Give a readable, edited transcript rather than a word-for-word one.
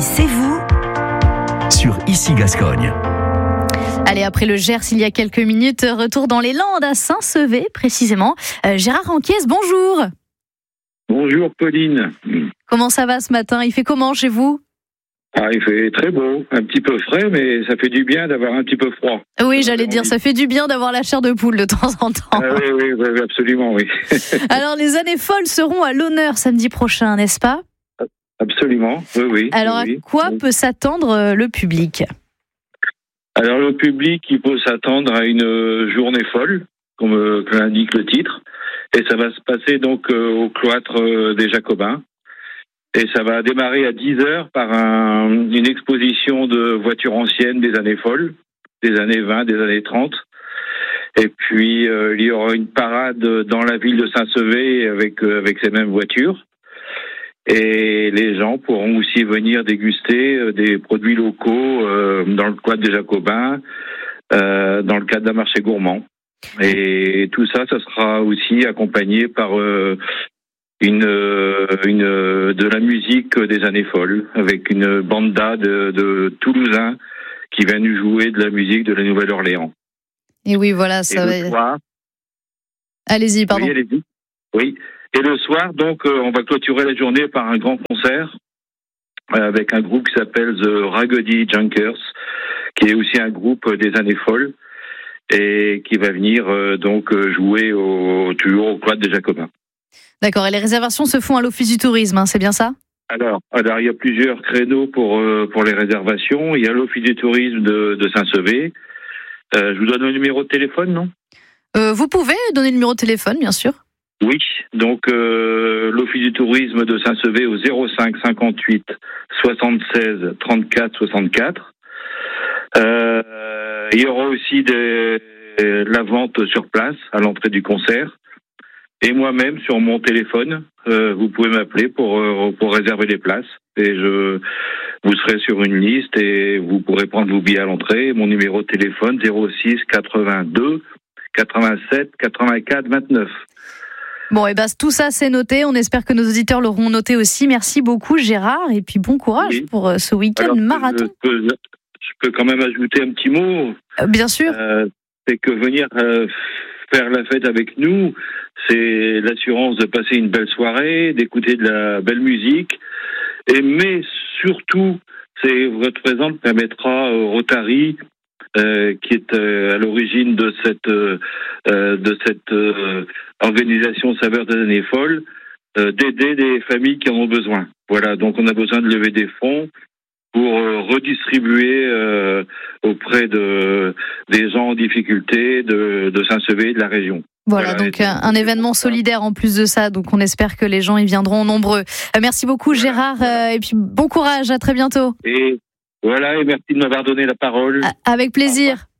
c'est vous sur Ici Gascogne. Allez, après le Gers, il y a quelques minutes, retour dans les Landes, à Saint-Sevé précisément. Gérard Ranquiès, bonjour. Bonjour Pauline. Comment ça va ce matin ? Il fait comment chez vous ? Il fait très beau, un petit peu frais, mais ça fait du bien d'avoir un petit peu froid. Oui, j'allais dire, ça fait du bien d'avoir la chair de poule de temps en temps. Oui, absolument, oui. Alors, les années folles seront à l'honneur samedi prochain, n'est-ce pas ? Absolument, oui. Alors, oui. À quoi peut s'attendre le public ? Alors, le public, il peut s'attendre à une journée folle, comme l'indique le titre, et ça va se passer donc au cloître des Jacobins. Et ça va démarrer à 10h par une exposition de voitures anciennes des années folles, des années 20, des années 30. Et puis, il y aura une parade dans la ville de Saint-Sevé avec ces mêmes voitures. Et les gens pourront aussi venir déguster des produits locaux dans le cloître des Jacobins, dans le cadre d'un marché gourmand. Et tout ça, ça sera aussi accompagné par de la musique des années folles, avec une banda de Toulousains qui viennent nous jouer de la musique de la Nouvelle-Orléans. Et oui, voilà, ça va. Soir, allez-y, pardon. Oui, allez-y. Oui. Et le soir, donc, on va clôturer la journée par un grand concert avec un groupe qui s'appelle The Raggedy Junkers, qui est aussi un groupe des années folles et qui va venir donc jouer toujours au cloître des Jacobins. D'accord, et les réservations se font à l'Office du tourisme, c'est bien ça ? Alors, il y a plusieurs créneaux pour les réservations. Il y a l'Office du tourisme de Saint-Sevé. Je vous donne le numéro de téléphone, non ? Vous pouvez donner le numéro de téléphone, bien sûr. Oui, donc l'Office du tourisme de Saint-Sevé au 05 58 76 34 64. Il y aura aussi la vente sur place à l'entrée du concert. Et moi-même, sur mon téléphone, vous pouvez m'appeler pour réserver les places. Et vous serez sur une liste et vous pourrez prendre vos billets à l'entrée. Mon numéro de téléphone, 06 82 87 84 29. Bon, et tout ça, c'est noté. On espère que nos auditeurs l'auront noté aussi. Merci beaucoup, Gérard. Et puis, bon courage pour ce week-end marathon. Je peux quand même ajouter un petit mot. Bien sûr. C'est que venir faire la fête avec nous, c'est l'assurance de passer une belle soirée, d'écouter de la belle musique. Mais surtout, votre présence permettra au Rotary, qui est à l'origine de cette organisation Saveurs des années folles, d'aider des familles qui en ont besoin. Voilà, donc on a besoin de lever des fonds pour redistribuer auprès des gens en difficulté de Saint-Sevé et de la région. Voilà, donc un événement solidaire en plus de ça, donc on espère que les gens y viendront nombreux. Merci beaucoup Gérard, et puis bon courage, à très bientôt. Et voilà, et merci de m'avoir donné la parole. Avec plaisir.